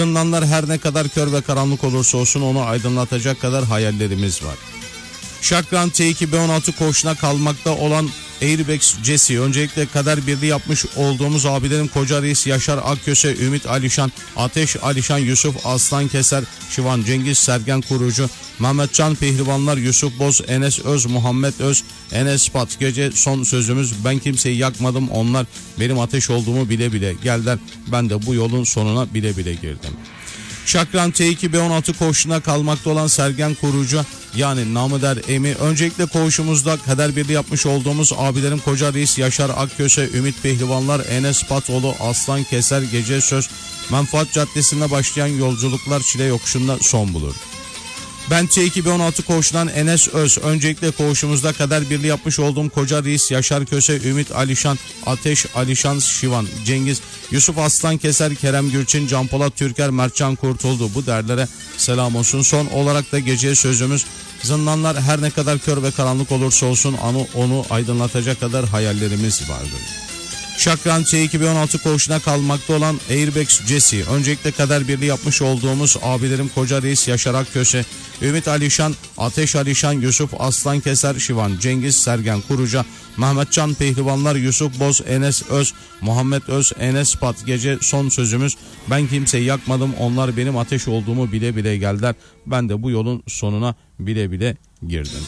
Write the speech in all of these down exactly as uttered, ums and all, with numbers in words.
Zindanlar her ne kadar kör ve karanlık olursa olsun onu aydınlatacak kadar hayallerimiz var. Şakran T iki B on altı koğuşuna kalmakta olan Airbex Jesse, öncelikle kader birliği yapmış olduğumuz abilerim Koca Reis, Yaşar Akköse, Ümit Alişan, Ateş Alişan, Yusuf Aslan Keser, Şivan Cengiz, Sergen Kurucu, Mehmetcan Pehlivanlar, Yusuf Boz, Enes Öz, Muhammed Öz, Enes Pat. Gece son sözümüz: ben kimseyi yakmadım, onlar benim ateş olduğumu bile bile geldiler, ben de bu yolun sonuna bile bile girdim. Şakran T iki B on altı koğuşuna kalmakta olan Sergen Kurucu, yani namı der Emi, öncelikle koğuşumuzda kader birliği yapmış olduğumuz abilerim Koca Reis, Yaşar Akköse, Ümit Pehlivanlar, Enes Patoğlu, Aslan Keser, Gece Söz, Menfaat Caddesi'nde başlayan yolculuklar Çile Yokuşu'nda son bulur. Ben T iki B on altı koğuşundan Enes Öz, öncelikle koğuşumuzda kader birliği yapmış olduğum Koca Reis, Yaşar Köse, Ümit Alişan, Ateş Alişan, Şivan Cengiz, Yusuf Aslan Keser, Kerem Gülçin, Can Polat Türker, Mertcan Kurtuldu, bu derlere selam olsun. Son olarak da geceye sözümüz: zindanlar her ne kadar kör ve karanlık olursa olsun onu, onu aydınlatacak kadar hayallerimiz vardır. Şakran T iki B on altı koğuşuna kalmakta olan Airbex Jesse, öncelikle kader birliği yapmış olduğumuz abilerim Koca Reis, Yaşar Akköse, Ümit Alişan, Ateş Alişan, Yusuf Aslan Keser, Şivan Cengiz, Sergen Kuruca, Mehmetcan Pehlivanlar, Yusuf Boz, Enes Öz, Muhammed Öz, Enes Pat. Gece son sözümüz: ben kimseyi yakmadım, onlar benim ateş olduğumu bile bile geldiler, ben de bu yolun sonuna bile bile girdim.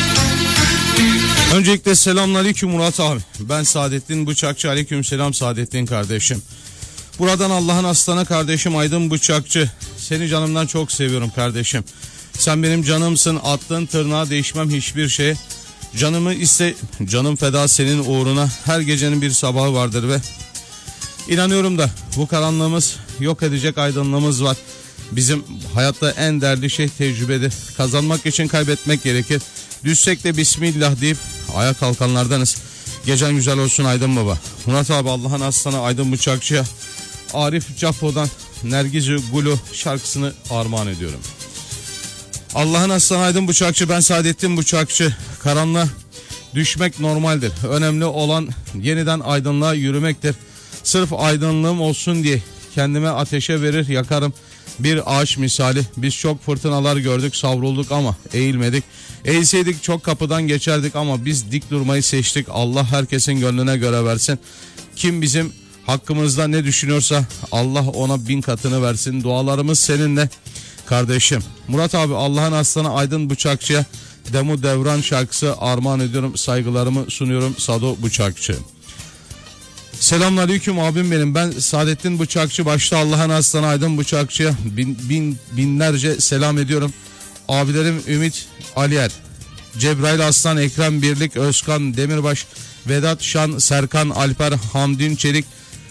Öncelikle selamünaleyküm Murat abi. Ben Saadettin Bıçakçı. Aleyküm selam Saadettin kardeşim. Buradan Allah'ın aslanı kardeşim Aydın Bıçakçı. Seni canımdan çok seviyorum kardeşim. Sen benim canımsın. Attığın tırnağa değişmem hiçbir şey. Canımı iste, canım feda senin uğruna. Her gecenin bir sabahı vardır ve inanıyorum da bu karanlığımız yok edecek aydınlığımız var. Bizim hayatta en değerli şey tecrübedir. Kazanmak için kaybetmek gerekir. Düşsek de Bismillah deyip ayağa kalkanlardanız. Gecen güzel olsun Aydın baba. Murat abi, Allah'ın aslanı Aydın Bıçakçı'ya Arif Capo'dan Nergiz-i Gulu şarkısını armağan ediyorum. Allah'ın aslanı Aydın Bıçakçı, ben Saadettin Bıçakçı. Karanlığa düşmek normaldir. Önemli olan yeniden aydınlığa yürümektir. Sırf aydınlığım olsun diye kendime ateşe verir yakarım. Bir ağaç misali. Biz çok fırtınalar gördük, savrulduk ama eğilmedik. Eğilseydik çok kapıdan geçerdik ama biz dik durmayı seçtik. Allah herkesin gönlüne göre versin. Kim bizim hakkımızda ne düşünüyorsa Allah ona bin katını versin. Dualarımız seninle kardeşim. Murat abi, Allah'ın aslanı Aydın Bıçakçı'ya Demu Devran şarkısı armağan ediyorum. Saygılarımı sunuyorum Sado Bıçakçı. Selamünaleyküm abim benim. Ben Saadettin Bıçakçı. Başta Allah'ın aslanı Aydın Bıçakçı'ya bin, bin, binlerce selam ediyorum. Abilerim Ümit Aliyer, Cebrail Aslan, Ekrem Birlik, Özkan Demirbaş, Vedat Şan, Serkan Alper, Hamdin Çelik,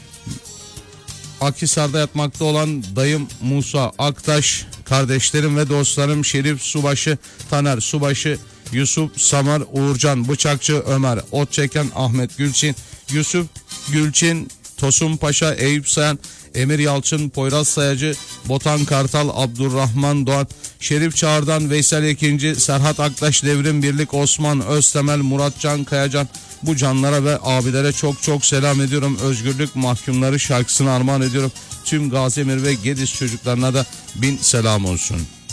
Akhisar'da yatmakta olan dayım Musa Aktaş, kardeşlerim ve dostlarım Şerif Subaşı, Taner Subaşı, Yusuf Samar, Uğurcan Bıçakçı, Ömer Otçeken, Ahmet Gülçin, Yusuf Gülçin, Tosun Paşa, Eyüp Sayan, Emir Yalçın, Poyraz Sayacı, Botan Kartal, Abdurrahman Doğan, Şerif Çağır'dan Veysel Ekinci, Serhat Aktaş, Devrim Birlik, Osman Öztemel, Muratcan Kayacan, bu canlara ve abilere çok çok selam ediyorum. Özgürlük Mahkumları şarkısını armağan ediyorum. Tüm Gazimir ve Gediz çocuklarına da bin selam olsun.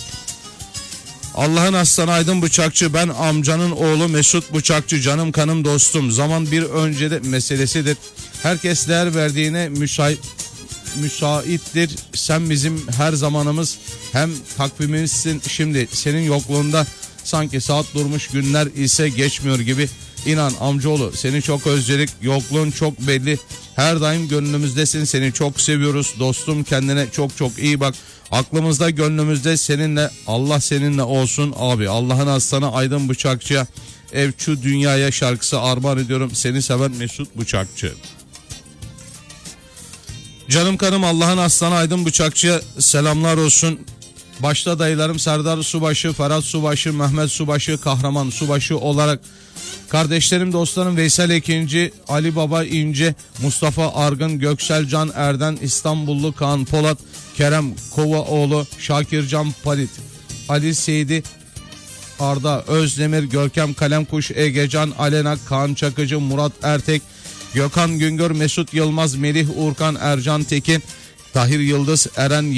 Allah'ın aslanı Aydın Bıçakçı, ben amcanın oğlu Mesut Bıçakçı, canım kanım dostum. Zaman bir önce de meselesidir. Herkes değer verdiğine müsait, müsaittir. Sen bizim her zamanımız hem takvimimizsin. Şimdi senin yokluğunda sanki saat durmuş, günler ise geçmiyor gibi. İnan amcaoğlu, seni çok özledik. Yokluğun çok belli. Her daim gönlümüzdesin. Seni çok seviyoruz. Dostum, kendine çok çok iyi bak. Aklımızda, gönlümüzde seninle. Allah seninle olsun abi. Allah'ın aslanı Aydın Bıçakçı'ya Evçu Dünyaya şarkısı armağan ediyorum. Seni seven Mesut Bıçakçı. Canım kanım Allah'ın aslanı Aydın Bıçakçı'ya selamlar olsun. Başta dayılarım Serdar Subaşı, Ferhat Subaşı, Mehmet Subaşı, Kahraman Subaşı olarak kardeşlerim, dostlarım Veysel Ekinci, Ali Baba İnce, Mustafa Argın, Göksel Can Erden, İstanbullu Kaan Polat, Kerem Kovaoğlu, Şakircan Palit, Ali Seydi, Arda Özdemir, Görkem Kalemkuş, Egecan Alena, Kaan Çakıcı, Murat Ertek, Gökhan Güngör, Mesut Yılmaz, Melih Urkan, Ercan Tekin, Tahir Yıldız, Eren